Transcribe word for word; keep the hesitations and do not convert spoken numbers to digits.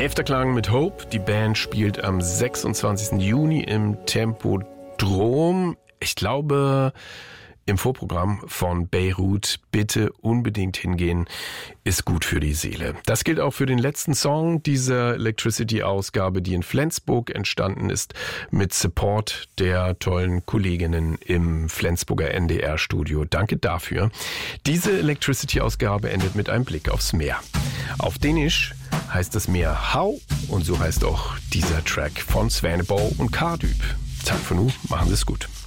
Efterklang mit Hope. Die Band spielt am sechsundzwanzigsten Juni im Tempodrom. Ich glaube, im Vorprogramm von Beirut. Bitte unbedingt hingehen, ist gut für die Seele. Das gilt auch für den letzten Song dieser Electricity-Ausgabe, die in Flensburg entstanden ist, mit Support der tollen Kolleginnen im Flensburger N D R-Studio. Danke dafür. Diese Electricity-Ausgabe endet mit einem Blick aufs Meer. Auf Dänisch heißt das Meer Hau und so heißt auch dieser Track von Svaneborg und Cardyb. Dank für nu, machen Sie es gut.